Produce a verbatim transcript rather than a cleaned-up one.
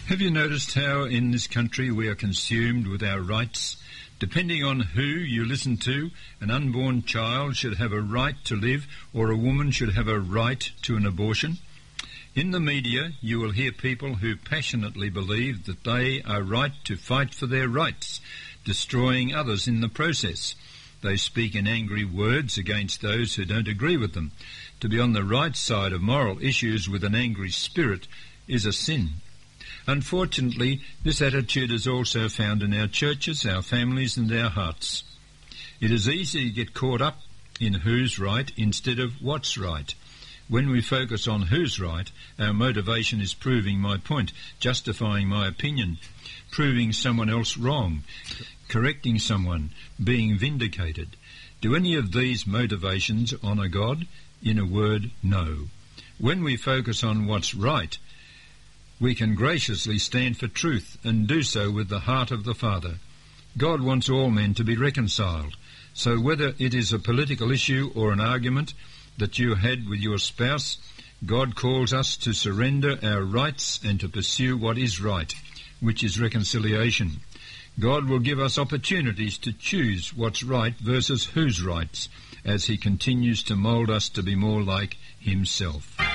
Have you noticed how in this country we are consumed with our rights? Depending on who you listen to, an unborn child should have a right to live, or a woman should have a right to an abortion. In the media, you will hear people who passionately believe that they are right to fight for their rights, destroying others in the process. They speak in angry words against those who don't agree with them. To be on the right side of moral issues with an angry spirit is a sin. Unfortunately, this attitude is also found in our churches, our families and our hearts. It is easy to get caught up in who's right instead of what's right. When we focus on who's right, our motivation is proving my point, justifying my opinion, proving someone else wrong, correcting someone, being vindicated. Do any of these motivations honour God? In a word, no. When we focus on what's right, we can graciously stand for truth and do so with the heart of the Father. God wants all men to be reconciled. So whether it is a political issue or an argument that you had with your spouse, God calls us to surrender our rights and to pursue what is right, which is reconciliation. God will give us opportunities to choose what's right versus who's rights, as he continues to mould us to be more like himself.